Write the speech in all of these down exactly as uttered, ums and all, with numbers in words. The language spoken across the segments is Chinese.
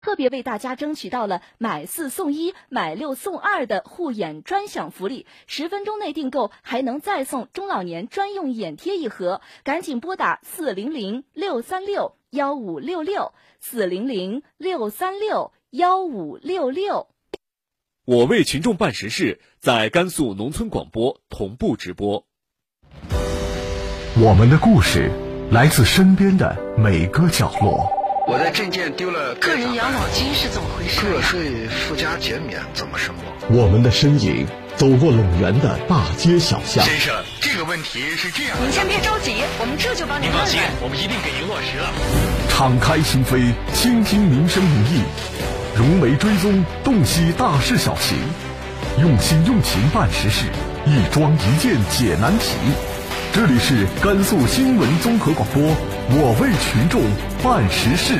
特别为大家争取到了买四送一、买六送二的护眼专享福利，十分钟内订购还能再送中老年专用眼贴一盒，赶紧拨打四零零六三六幺五六六四零零六三六幺五六六。 我为群众办实事，在甘肃农村广播同步直播。 我们的故事来自身边的每个角落。 我的证件丢了， 个人养老金是怎么回事？ 个税附加减免怎么生活？ 我们的身影走过陇源的大街小巷。 先生，这个问题是这样的。 您先别着急，我们这就帮您您放心，我们一定给您落实了。 敞开心扉，倾听民生民意，融媒追踪，洞悉大事小情，用心用情办实事，一桩一件解难题。这里是甘肃新闻综合广播，我为群众办实事。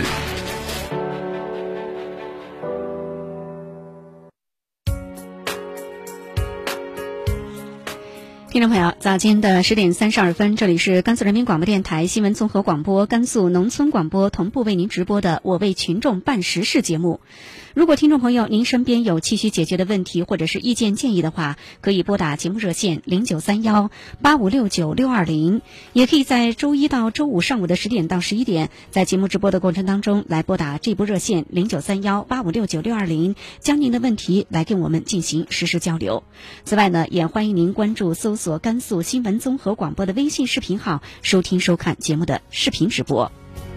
听众朋友，早间的十点三十二分，这里是甘肃人民广播电台新闻综合广播、甘肃农村广播同步为您直播的《我为群众办实事》节目。如果听众朋友您身边有急需解决的问题或者是意见建议的话，可以拨打节目热线零九三幺八五六九六二零，也可以在周一到周五上午的十点到十一点，在节目直播的过程当中来拨打这部热线零九三幺八五六九六二零，将您的问题来跟我们进行实时交流。此外呢，也欢迎您关注搜索甘肃新闻综合广播的微信视频号，收听收看节目的视频直播。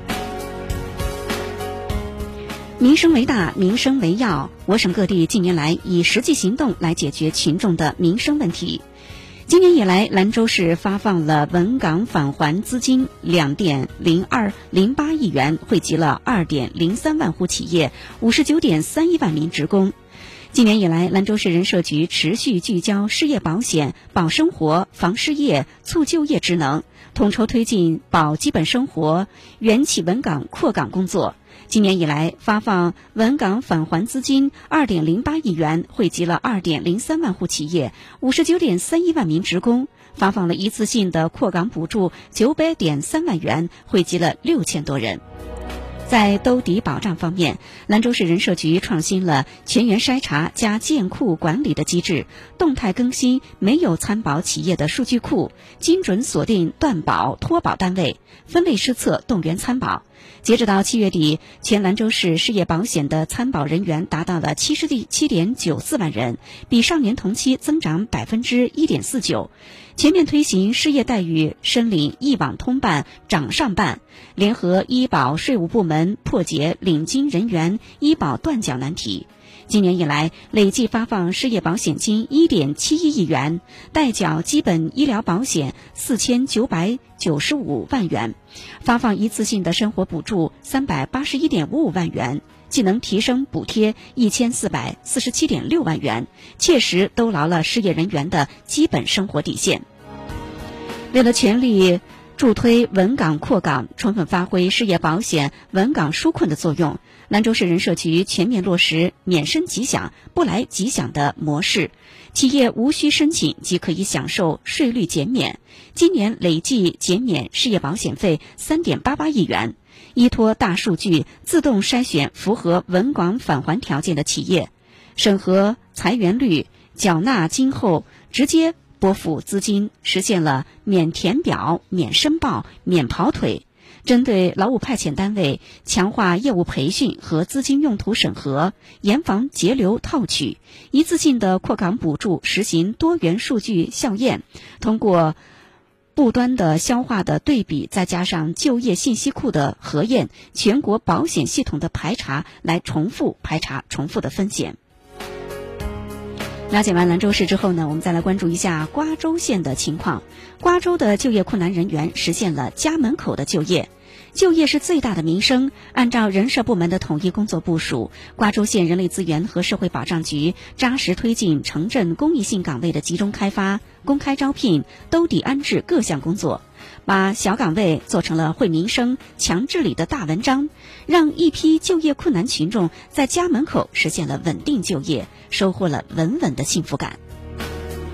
民生为大，民生为要。我省各地近年来以实际行动来解决群众的民生问题。今年以来，兰州市发放了稳岗返还资金两点零二零八亿元，惠及了二点零三万户企业，五十九点三一万名职工。今年以来，兰州市人社局持续聚焦失业保险、保生活、防失业、促就业职能，统筹推进保基本生活、援企稳岗扩岗工作。今年以来，发放稳岗返还资金二点零八亿元，惠及了二点零三万户企业，五十九点三一万名职工；发放了一次性的扩岗补助九百点三万元，惠及了六千多人。在兜底保障方面，兰州市人社局创新了全员筛查加建库管理的机制，动态更新没有参保企业的数据库，精准锁定断保脱保单位，分类施策动员参保。截止到七月底，全兰州市失业保险的参保人员达到了七十七点九四万人，比上年同期增长百分之一点四九。全面推行失业待遇申领一网通办、掌上办，联合医保、税务部门破解领金人员医保断缴难题。今年以来，累计发放失业保险金一点七一亿元，代缴基本医疗保险四千九百九十五万元，发放一次性的生活补助三百八十一点五五万元，技能提升补贴一千四百四十七点六万元，切实兜牢了失业人员的基本生活底线。为了全力助推稳岗扩岗，充分发挥失业保险稳岗纾困的作用，兰州市人社局全面落实免申即享、不来即享的模式，企业无需申请即可以享受税率减免。今年累计减免失业保险费三点八八亿元，依托大数据自动筛选符合稳岗返还条件的企业，审核裁员率，缴纳金后直接拨付资金，实现了免填表、免申报、免跑腿。针对劳务派遣单位，强化业务培训和资金用途审核，严防截留套取。一次性的扩岗补助实行多元数据校验，通过部端的消化的对比，再加上就业信息库的核验，全国保险系统的排查，来重复排查重复的风险。了解完兰州市之后呢，我们再来关注一下瓜州县的情况。瓜州的就业困难人员实现了家门口的就业。就业是最大的民生，按照人社部门的统一工作部署，瓜州县人力资源和社会保障局扎实推进城镇公益性岗位的集中开发、公开招聘、兜底安置各项工作，把小岗位做成了惠民生、强治理的大文章，让一批就业困难群众在家门口实现了稳定就业，收获了稳稳的幸福感。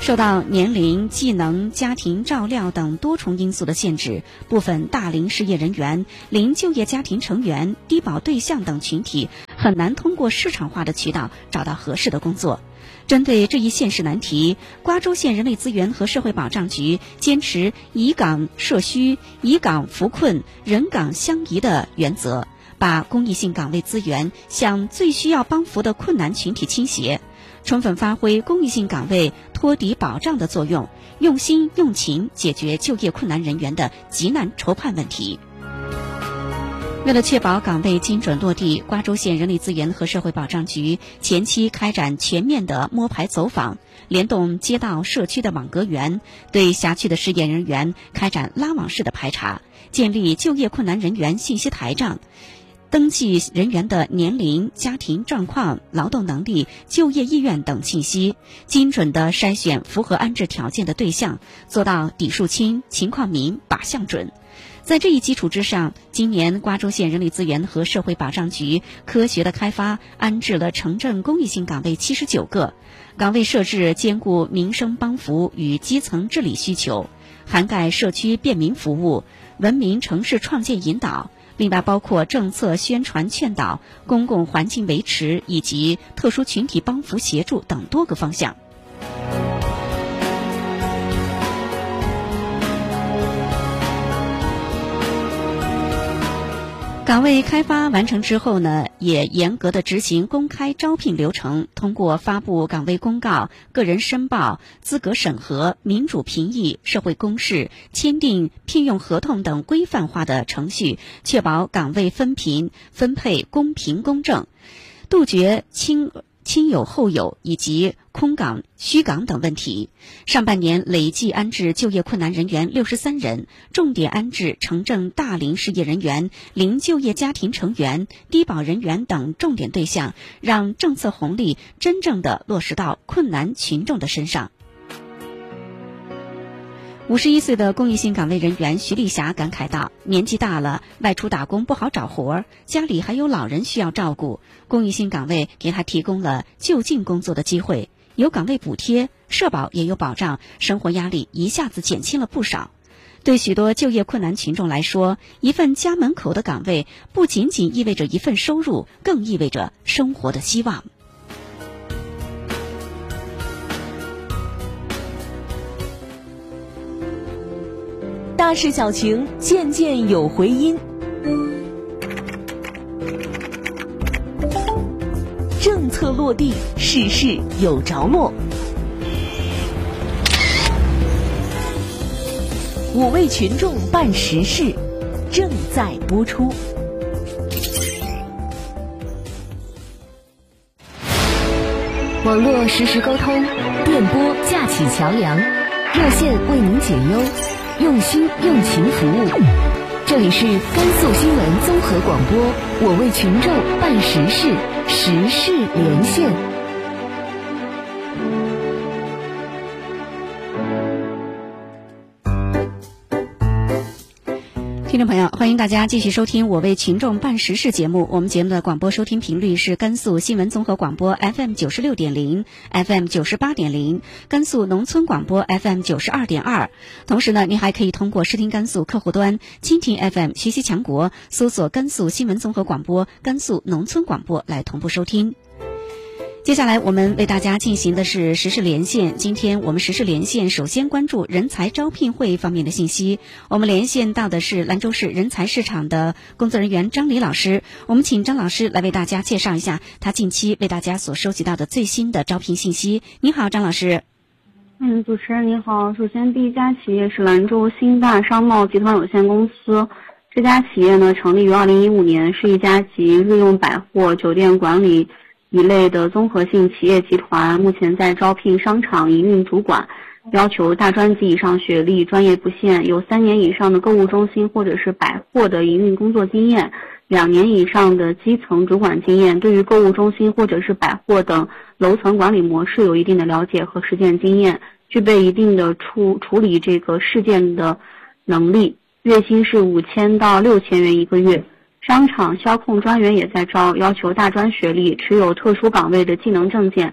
受到年龄、技能、家庭照料等多重因素的限制，部分大龄失业人员、零就业家庭成员、低保对象等群体很难通过市场化的渠道找到合适的工作。针对这一现实难题，瓜州县人力资源和社会保障局坚持以岗设需、以岗扶困、人岗相宜的原则，把公益性岗位资源向最需要帮扶的困难群体倾斜，充分发挥公益性岗位托底保障的作用，用心用情解决就业困难人员的急难愁盼问题。为了确保岗位精准落地，瓜州县人力资源和社会保障局前期开展全面的摸排走访，联动街道社区的网格员，对辖区的失业人员开展拉网式的排查，建立就业困难人员信息台账，登记人员的年龄、家庭状况、劳动能力、就业意愿等信息，精准地筛选符合安置条件的对象，做到底数清、情况明、靶向准。在这一基础之上，今年瓜州县人力资源和社会保障局科学的开发安置了城镇公益性岗位七十九个，岗位设置兼顾民生帮扶与基层治理需求，涵盖社区便民服务、文明城市创建引导，另外包括政策宣传劝导、公共环境维持以及特殊群体帮扶协助等多个方向。岗位开发完成之后呢，也严格的执行公开招聘流程，通过发布岗位公告、个人申报、资格审核、民主评议、社会公示、签订聘用合同等规范化的程序，确保岗位分评分配公平公正，杜绝亲亲有后有以及空岗、虚岗等问题。上半年累计安置就业困难人员六十三人，重点安置城镇大龄失业人员、零就业家庭成员、低保人员等重点对象，让政策红利真正的落实到困难群众的身上。五十一岁的公益性岗位人员徐丽霞感慨道：“年纪大了，外出打工不好找活，家里还有老人需要照顾，公益性岗位给他提供了就近工作的机会，有岗位补贴，社保也有保障，生活压力一下子减轻了不少。”对许多就业困难群众来说，一份家门口的岗位不仅仅意味着一份收入，更意味着生活的希望。 大事小情，件件有回音。政策落地，事事有着落。我为群众办实事，正在播出。网络实时沟通，电波架起桥梁，热线为您解忧。用心用情服务，这里是甘肃新闻综合广播，我为群众办实事，实事连线。 听众朋友，欢迎大家继续收听我为群众办实事节目。我们节目的广播收听频率是甘肃新闻综合广播 F M 九十六点零、F M 九十八点零，甘肃农村广播 F M 九十二点二。同时呢，您还可以通过视听甘肃客户端、蜻蜓 F M、学习强国搜索甘肃新闻综合广播、甘肃农村广播来同步收听。接下来我们为大家进行的是时事连线。今天我们时事连线首先关注人才招聘会方面的信息。我们连线到的是兰州市人才市场的工作人员张黎老师，我们请张老师来为大家介绍一下他近期为大家所收集到的最新的招聘信息。你好，张老师。 嗯，主持人你好。首先第一家企业是兰州新大商贸集团有限公司。这家企业呢成立于二零一五年，是一家集日用百货、酒店管理一类的综合性企业集团，目前在招聘商场营运主管，要求大专及以上学历，专业不限，有三年以上的购物中心或者是百货的营运工作经验，两年以上的基层主管经验，对于购物中心或者是百货等楼层管理模式有一定的了解和实践经验，具备一定的处处理这个事件的能力，月薪是五千到六千元一个月。商场销控专员也在招，要求大专学历，持有特殊岗位的技能证件，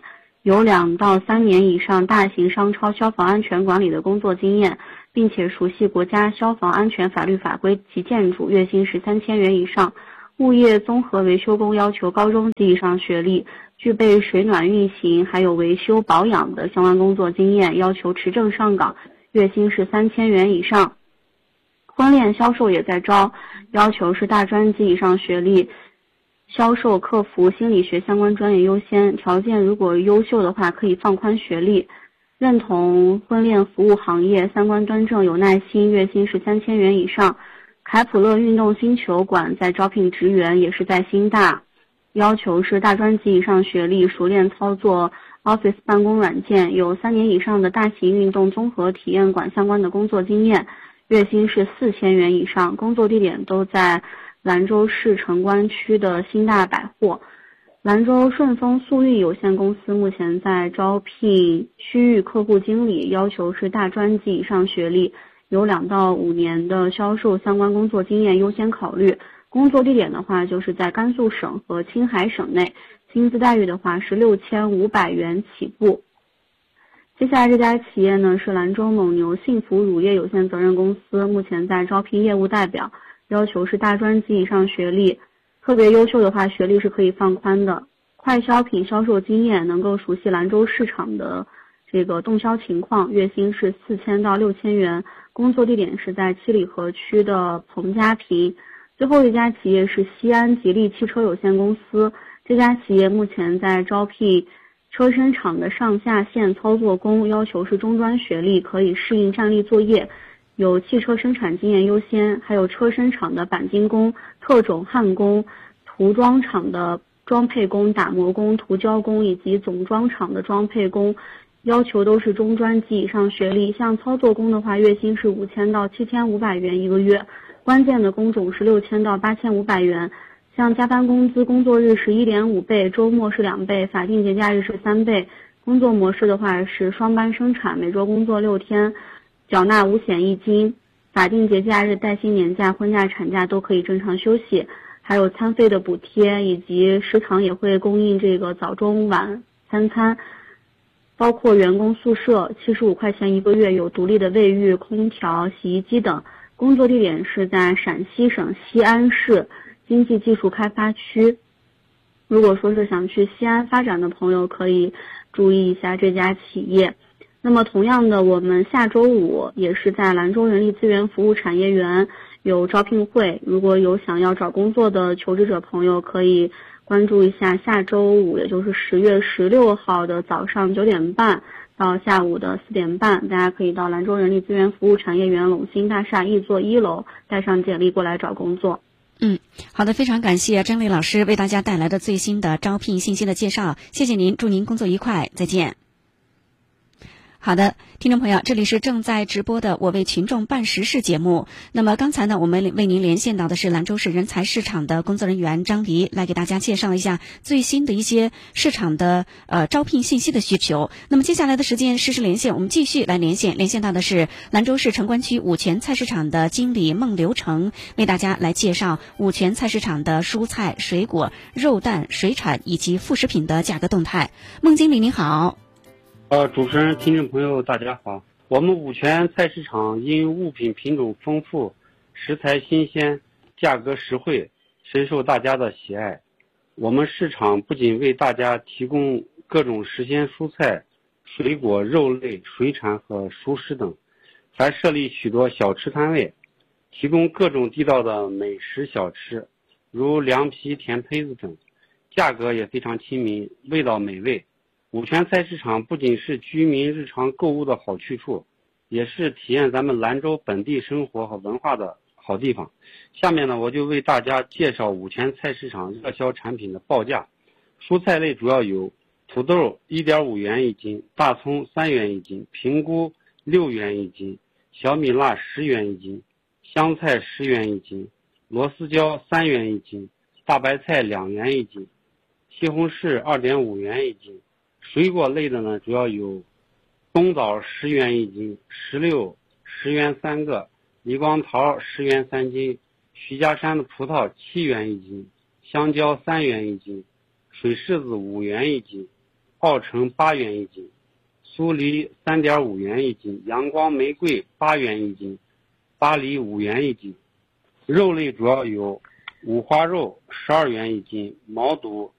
有两到三年以上大型商超消防安全管理的工作经验，并且熟悉国家消防安全法律法规及建筑，月薪是三千元以上。物业综合维修工要求高中及以上学历，具备水暖运行还有维修保养的相关工作经验，要求持证上岗，月薪是三千元以上。婚恋销售也在招，要求是大专及以上学历，销售、客服、心理学相关专业优先，条件如果优秀的话可以放宽学历。认同婚恋服务行业，三观端正，有耐心，月薪是三千元以上。凯普乐运动星球馆在招聘职员，也是在新大，要求是大专及以上学历，熟练操作 Office 办公软件，有三年以上的大型运动综合体验馆相关的工作经验，月薪是四千元以上。工作地点都在兰州市城关区的新大百货。兰州顺丰速运有限公司目前在招聘区域客户经理，要求是大专及以上学历，有两到五年的销售相关工作经验优先考虑。工作地点的话就是在甘肃省和青海省内，薪资待遇的话是六千五百元起步。接下来这家企业呢是兰州蒙牛幸福乳业有限责任公司，目前在招聘业务代表，要求是大专及以上学历，特别优秀的话学历是可以放宽的。快消品销售经验，能够熟悉兰州市场的这个动销情况，月薪是四千到六千元。工作地点是在七里河区的彭家坪。最后一家企业是西安吉利汽车有限公司，这家企业目前在招聘车身厂的上下线操作工，要求是中专学历，可以适应站立作业，有汽车生产经验优先。还有车身厂的钣金工、特种焊工、涂装厂的装配工、打磨工、涂胶工以及总装厂的装配工，要求都是中专及以上学历。像操作工的话，月薪是五千到七千五百元一个月，关键的工种是六千到八千五百元。像加班工资，工作日是一点五倍，周末是两倍，法定节假日是三倍。工作模式的话是双班生产，每周工作六天，缴纳五险一金，法定节假日、带薪年假、婚假、产假都可以正常休息。还有餐费的补贴，以及食堂也会供应这个早中晚三餐，包括员工宿舍，七十五块钱一个月，有独立的卫浴、空调、洗衣机等。工作地点是在陕西省西安市经济技术开发区。如果说是想去西安发展的朋友，可以注意一下这家企业。那么同样的，我们下周五也是在兰州人力资源服务产业园有招聘会，如果有想要找工作的求职者朋友，可以关注一下下周五，也就是十月十六号的早上九点半到下午的四点半，大家可以到兰州人力资源服务产业园陇新大厦一座一楼，带上简历过来找工作。 嗯，好的，非常感谢张丽老师为大家带来的最新的招聘信息的介绍，谢谢您，祝您工作愉快，再见。好的，听众朋友，这里是正在直播的我为群众办实事节目。那么刚才呢，我们为您连线到的是兰州市人才市场的工作人员张黎，来给大家介绍一下最新的一些市场的呃招聘信息的需求。那么接下来的时间实时连线，我们继续来连线，连线到的是兰州市城关区五泉菜市场的经理孟刘成，为大家来介绍五泉菜市场的蔬菜、水果、肉蛋、水产以及副食品的价格动态。孟经理您好。 呃，主持人、听众朋友，大家好。我们五泉菜市场因物品品种丰富、食材新鲜、价格实惠，深受大家的喜爱。我们市场不仅为大家提供各种时鲜蔬菜、水果、肉类、水产和熟食等，还设立许多小吃摊位，提供各种地道的美食小吃，如凉皮、甜胚子等，价格也非常亲民，味道美味。五泉菜市场不仅是居民日常购物的好去处，也是体验咱们兰州本地生活和文化的好地方。下面呢，我就为大家介绍五泉菜市场热销产品的报价。蔬菜类主要有土豆 一点五元一斤，大葱三元一斤，平菇六元一斤，小米辣十元一斤，香菜十元一斤，螺丝椒三元一斤，大白菜两元一斤，西红柿二点五元一斤。水果类的呢，主要有冬枣十元一斤，石榴十元三个，李光桃十元三斤，徐家山的葡萄七元一斤，香蕉三元一斤，水柿子五元一斤， 澳橙八元一斤，苏梨三点五元一斤，阳光玫瑰八元一斤，巴梨五元一斤。肉类主要有五花肉十二元一斤，毛肚